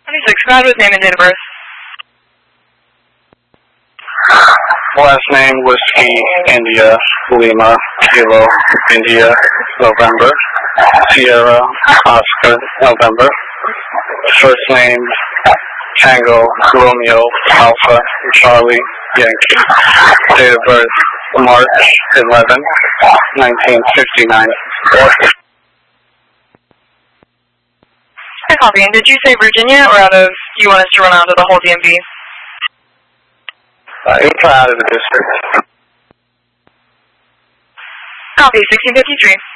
26, provide with name and date of birth. Last name, Whiskey, India, Lima, Kilo, India, November, Sierra, Oscar, November. First name, Tango, Romeo, Alpha, Charlie, Yankee. Date of birth, March 11, 1959. Hi, copy. And did you say Virginia or you want us to run out of the whole DMV? Info out of the district. Copy, 1653.